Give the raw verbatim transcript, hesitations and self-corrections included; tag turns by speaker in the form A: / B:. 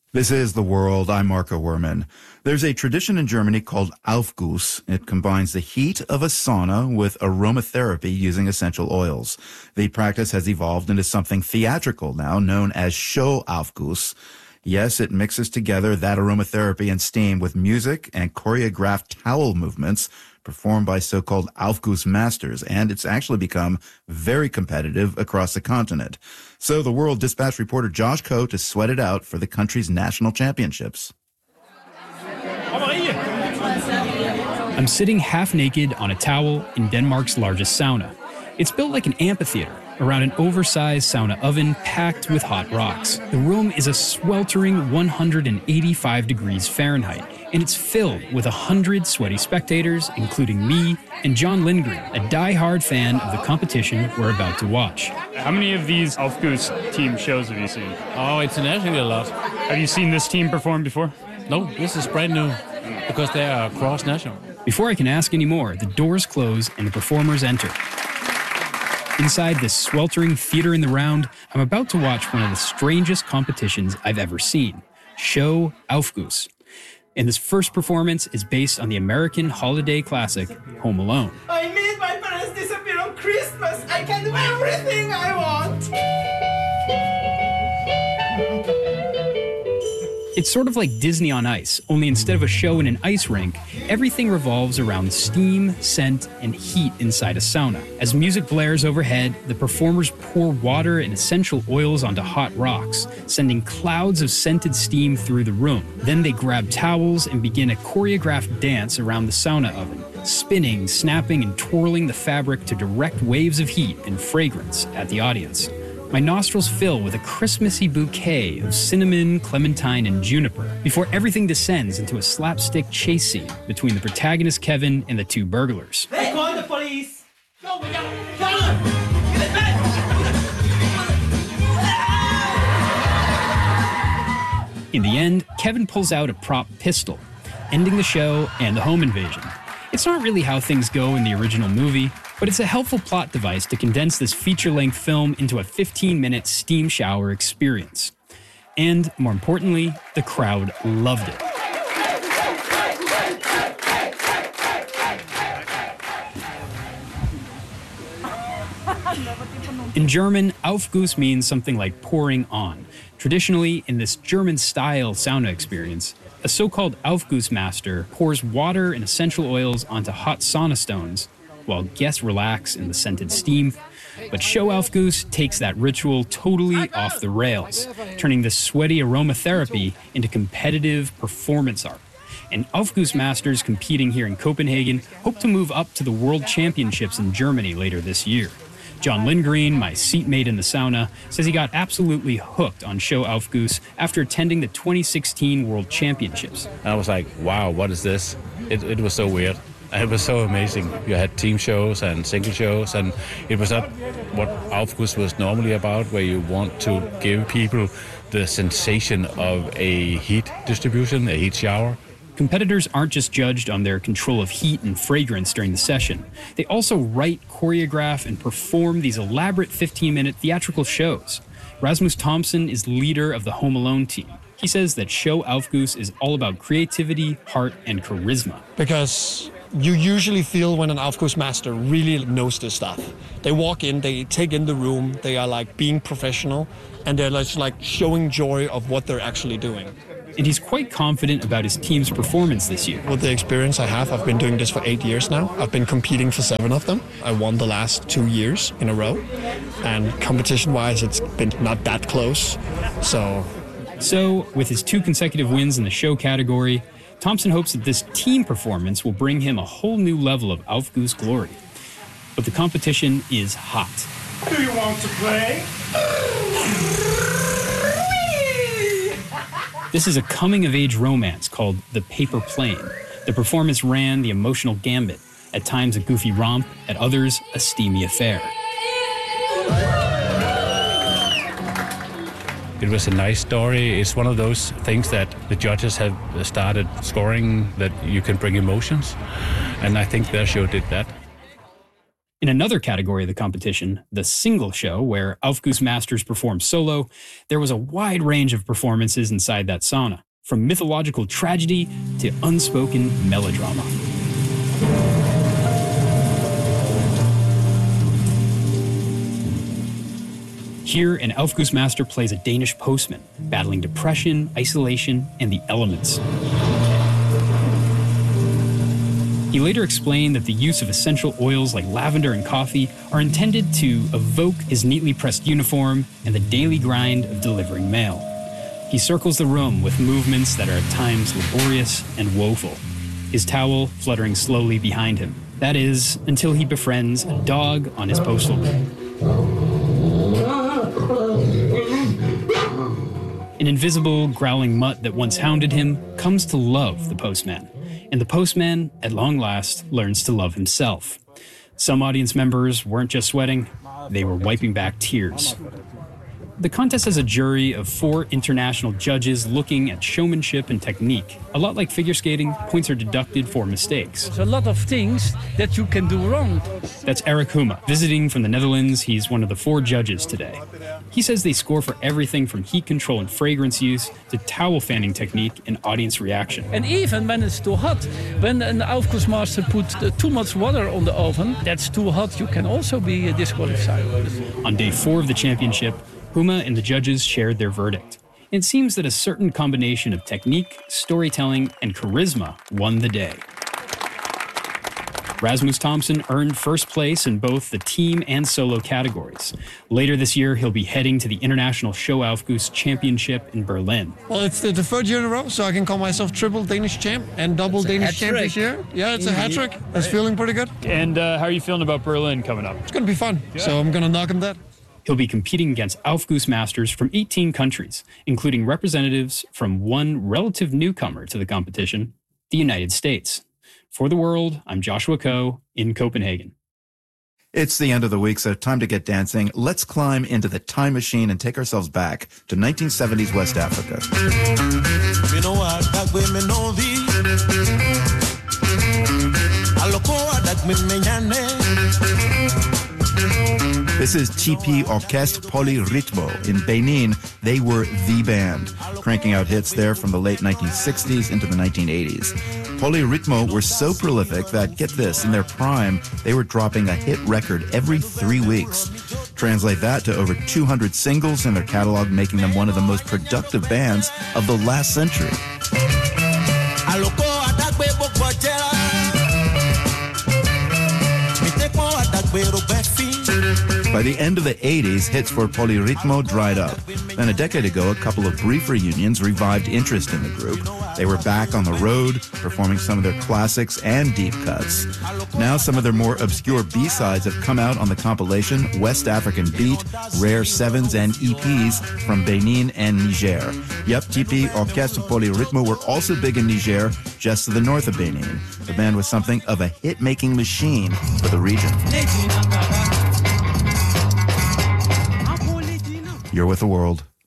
A: This is The World. I'm Marco Werman. There's a tradition in Germany called Aufguss. It combines the heat of a sauna with aromatherapy using essential oils. The practice has evolved into something theatrical now, known as Showaufguss. Yes, it mixes together that aromatherapy and steam with music and choreographed towel movements performed by so-called Aufguss masters, and it's actually become very competitive across the continent. So the World Dispatch reporter Josh Coate has sweated out for the country's national championships.
B: I'm sitting half naked on a towel in Denmark's largest sauna. It's built like an amphitheater around an oversized sauna oven packed with hot rocks. The room is a sweltering one hundred eighty-five degrees Fahrenheit, and it's filled with a hundred sweaty spectators, including me and John Lindgren, a die-hard fan of the competition we're about to watch.
C: How many of these Aufguss team shows have you seen?
D: Oh, internationally a lot.
C: Have you seen this team perform before?
D: No, this is brand new because they are cross-national.
B: Before I can ask any more, the doors close and the performers enter. Inside this sweltering theater in the round, I'm about to watch one of the strangest competitions I've ever seen, Showaufguss. And this first performance is based on the American holiday classic, Home Alone.
E: I made my parents disappear on Christmas. I can do everything I want.
B: It's sort of like Disney on Ice, only instead of a show in an ice rink, everything revolves around steam, scent, and heat inside a sauna. As music blares overhead, the performers pour water and essential oils onto hot rocks, sending clouds of scented steam through the room. Then they grab towels and begin a choreographed dance around the sauna oven, spinning, snapping, and twirling the fabric to direct waves of heat and fragrance at the audience. My nostrils fill with a Christmassy bouquet of cinnamon, clementine, and juniper before everything descends into a slapstick chase scene between the protagonist Kevin and the two burglars.
E: Hey, call the police. Go, we got him. Got him. Get it back.
B: In the end, Kevin pulls out a prop pistol, ending the show and the home invasion. It's not really how things go in the original movie, but it's a helpful plot device to condense this feature-length film into a fifteen-minute steam shower experience. And, more importantly, the crowd loved it. In German, Aufguss means something like pouring on. Traditionally, in this German-style sauna experience, a so-called Aufguss master pours water and essential oils onto hot sauna stones, while guests relax in the scented steam. But Showaufguss takes that ritual totally off the rails, turning this sweaty aromatherapy into competitive performance art. And Aufguss masters competing here in Copenhagen hope to move up to the World Championships in Germany later this year. John Lindgren, my seatmate in the sauna, says he got absolutely hooked on Showaufguss after attending the twenty sixteen World Championships.
D: I was like, wow, what is this? It, it was so weird. It was so amazing. You had team shows and single shows, and it was not what Aufguss was normally about, where you want to give people the sensation of a heat distribution, a heat shower.
B: Competitors aren't just judged on their control of heat and fragrance during the session. They also write, choreograph, and perform these elaborate fifteen-minute theatrical shows. Rasmus Thomsen is leader of the Home Alone team. He says that Showaufguss is all about creativity, heart, and charisma.
F: Because you usually feel when an Aufguss master really knows this stuff. They walk in, they take in the room, they are like being professional, and they're just like showing joy of what they're actually doing.
B: And he's quite confident about his team's performance this year.
F: With the experience I have, I've been doing this for eight years now. I've been competing for seven of them. I won the last two years in a row. And competition-wise, it's been not that close. So,
B: so with his two consecutive wins in the show category, Thomsen hopes that this team performance will bring him a whole new level of Aufguss glory. But the competition is hot.
E: Do you want to play?
B: This is a coming-of-age romance called The Paper Plane. The performance ran the emotional gambit, at times a goofy romp, at others a steamy affair.
D: It was a nice story. It's one of those things that the judges have started scoring that you can bring emotions, and I think their show did that.
B: In another category of the competition, the single show, where Aufguss Masters performed solo, there was a wide range of performances inside that sauna, from mythological tragedy to unspoken melodrama. Here, an Aufguss Master plays a Danish postman, battling depression, isolation, and the elements. He later explained that the use of essential oils like lavender and coffee are intended to evoke his neatly pressed uniform and the daily grind of delivering mail. He circles the room with movements that are at times laborious and woeful, his towel fluttering slowly behind him. That is, until he befriends a dog on his postal bag. An invisible, growling mutt that once hounded him comes to love the postman. And the postman, at long last, learns to love himself. Some audience members weren't just sweating, they were wiping back tears. The contest has a jury of four international judges looking at showmanship and technique. A lot like figure skating, points are deducted for mistakes.
G: There's a lot of things that you can do wrong.
B: That's Eric Huma. Visiting from the Netherlands, he's one of the four judges today. He says they score for everything from heat control and fragrance use to towel fanning technique and audience reaction.
G: And even when it's too hot, when an Aufguss master puts too much water on the oven, that's too hot, you can also be disqualified.
B: On day four of the championship, Huma and the judges shared their verdict. It seems that a certain combination of technique, storytelling, and charisma won the day. Rasmus Thompson earned first place in both the team and solo categories. Later this year, he'll be heading to the International Show Aufguss Championship in Berlin.
F: Well, it's the, the third year in a row, so I can call myself triple Danish champ and double Danish champ this year. Yeah, it's a hat trick. It's feeling pretty good.
C: And uh, how are you feeling about Berlin coming up?
F: It's going to be fun, so I'm going to knock him dead.
B: He'll be competing against Aufguss Masters from eighteen countries, including representatives from one relative newcomer to the competition, the United States. For The World, I'm Joshua Coe in Copenhagen.
A: It's the end of the week, so time to get dancing. Let's climb into the time machine and take ourselves back to nineteen seventies West Africa. This is T P Orchestre Polyrythmo. In Benin, they were the band, cranking out hits there from the late nineteen sixties into the nineteen eighties. Polyrythmo were so prolific that, get this, in their prime, they were dropping a hit record every three weeks. Translate that to over two hundred singles in their catalog, making them one of the most productive bands of the last century. By the end of the eighties, hits for Polyrythmo dried up. Then a decade ago, a couple of brief reunions revived interest in the group. They were back on the road, performing some of their classics and deep cuts. Now some of their more obscure B-sides have come out on the compilation West African Beat, Rare Sevens, and E Ps from Benin and Niger. Yep, T P Orchestre Polyrythmo were also big in Niger, just to the north of Benin. The band was something of a hit-making machine for the region. You're with The World.